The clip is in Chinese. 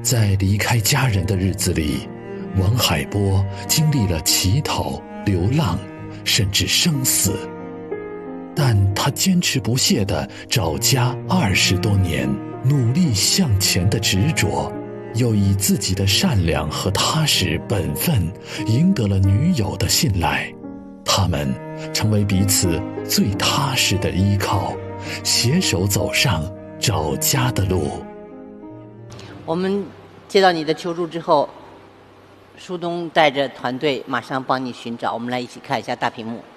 在离开家人的日子里，王海波经历了乞讨、流浪，甚至生死。但他坚持不懈地找家20多年，努力向前的执着，又以自己的善良和踏实本分赢得了女友的信赖。他们成为彼此最踏实的依靠，携手走上找家的路。 我们接到你的求助之后，舒东带着团队马上帮你寻找，我们来一起看一下大屏幕。